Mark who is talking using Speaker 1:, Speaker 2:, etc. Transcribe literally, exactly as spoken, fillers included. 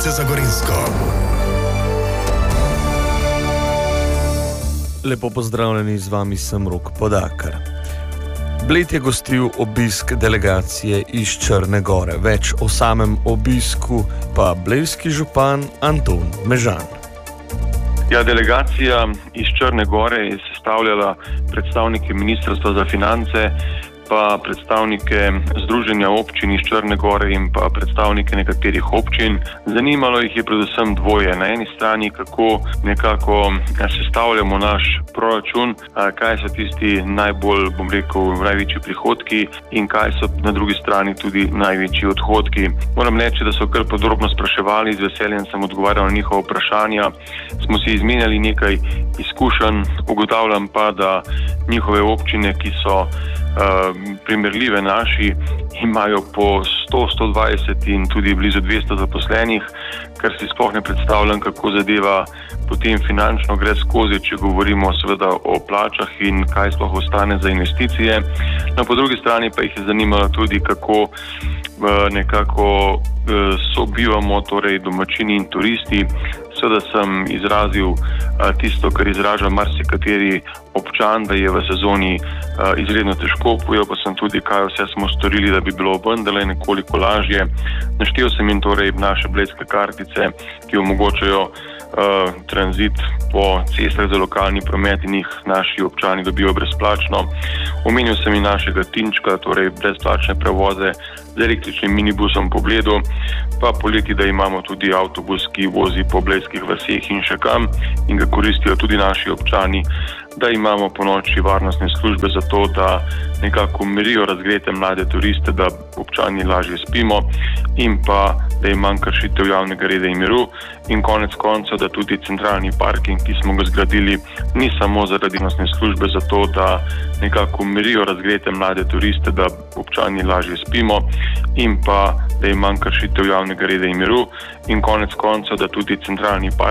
Speaker 1: Novice za Gorenjsko.
Speaker 2: Lepo pozdravljeni, z vami sem Rok Podakar. Bled je gostil obisk delegacije iz Črne Gore. Več o samem obisku pa blejski župan Anton Mežan.
Speaker 3: Ja, delegacija iz Črne Gore je sestavljala predstavnike Ministrstva za finance, pa predstavnike Združenja občin iz Črne Gore in pa predstavnike nekaterih občin. Zanimalo jih je predvsem dvoje. Na eni strani, kako nekako sestavljamo naš proračun, kaj so tisti najbolj, bom rekel, največji prihodki in kaj so na drugi strani tudi največji odhodki. Moram reči, da so kar podrobno spraševali, z veseljem sem odgovarjal na njihova vprašanja. Smo si izmenjali nekaj izkušenj, ugotavljam pa, da njihove občine, ki so Uh, primerljive naši, imajo po sto, sto dvajset in tudi blizu dvesto zaposlenih, kar si sploh ne predstavljam, kako zadeva potem finančno gre skozi, če govorimo seveda o plačah in kaj sploh ostane za investicije. No, po drugi strani pa jih je zanimalo tudi, kako uh, nekako uh, sobivamo, torej domačini in turisti. Seveda sem izrazil uh, tisto, kar izraža marsikateri občan, da je v sezoni uh, izredno težko. Povedal pa sem tudi, kaj vse smo storili, da bi bilo vendarle nekoliko lažje. Naštel sem jim torej naše blejske kartice, ki omogočajo uh, tranzit po cestah za lokalni promet in jih naši občani dobijo brezplačno. Omenil sem jim našega Tinčka, torej brezplačne prevoze z električnim minibusom po Bledu, pa poleti, da imamo tudi avtobus, ki vozi po blejskih vaseh in še kam in ga koristijo tudi naši občani, da imamo ponoči varnostne službe za to, da nekako mirijo razgrete mlade turiste, da občani lažje spimo in pa, da je manj kršitev javnega reda in miru in konec konca, da tudi centralni parking, ki smo ga zgradili, ni samo zaradi varnostne službe za to, da nekako mirijo razgrete mlade turiste, da občani lažje spimo in pa, da je manj kršitev javnega reda in miru in konec konca, da tudi centralni parking